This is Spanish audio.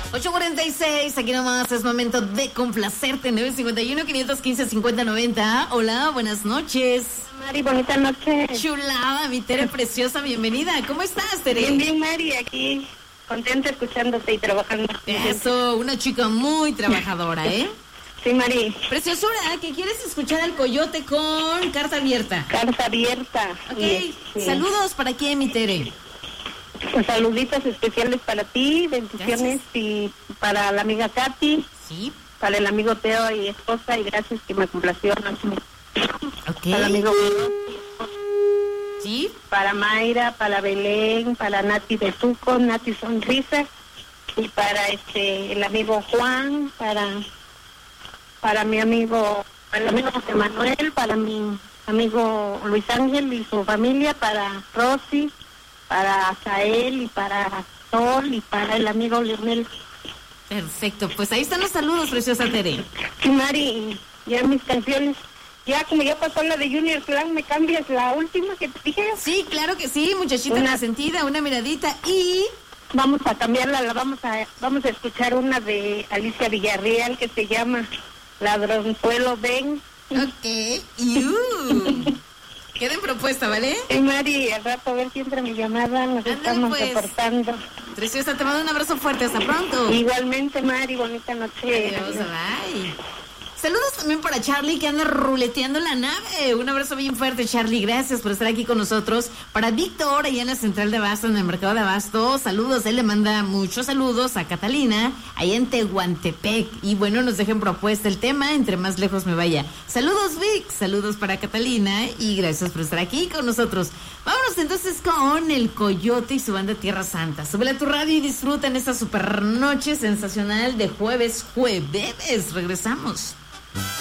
8:46, aquí nomás es momento de complacerte. 951-515-5090. Hola, buenas noches. Mari, bonita noche. Chulada, mi Tere preciosa, bienvenida. ¿Cómo estás, Tere? Bien, bien, Mari, aquí contenta escuchándote y trabajando. Eso, una chica muy trabajadora, ¿eh? Sí, Mari. Preciosura, ¿que quieres escuchar al Coyote con Carta Abierta? Carta Abierta. Ok, Sí. Saludos para quién, mi Tere. Pues saluditos especiales para ti, bendiciones. Gracias. Y para la amiga Katy. Sí. Para el amigo Teo y esposa, y gracias que me complació. Ok. Para el amigo Sí. Para Mayra, para Belén, para Nati de Tuco, Nati Sonrisa, y para el amigo Juan, para mi amigo, para el amigo José Manuel, para mi amigo Luis Ángel y su familia, para Rosy, para Azael y para Sol y para el amigo Leonel. Perfecto, pues ahí están los saludos, preciosa Tere. Sí, Mari, ya mis canciones, ya como ya pasó la de Junior Clan, ¿me cambias la última que te dije? Sí, claro que sí, muchachita sentida, una miradita y... Vamos a cambiarla, vamos a escuchar una de Alicia Villarreal que se llama Ladronzuelo Ven. Ok, queda en propuesta, ¿vale? Sí, Mari, al rato a ver si entra mi llamada, nos estamos reportando. Preciosa, te mando un abrazo fuerte, hasta pronto. Igualmente, Mari, bonita noche. Adiós, bye. Saludos también para Charlie, que anda ruleteando la nave. Un abrazo bien fuerte, Charlie. Gracias por estar aquí con nosotros. Para Víctor, allá en la central de Abasto, en el mercado de Abasto. Saludos. Él le manda muchos saludos a Catalina, allá en Tehuantepec. Y bueno, nos dejen propuesta el tema, entre más lejos me vaya. Saludos, Vic. Saludos para Catalina. Y gracias por estar aquí con nosotros. Vámonos entonces con el Coyote y su banda Tierra Santa. Súbele a tu radio y disfruta en esta super noche sensacional de jueves. Regresamos.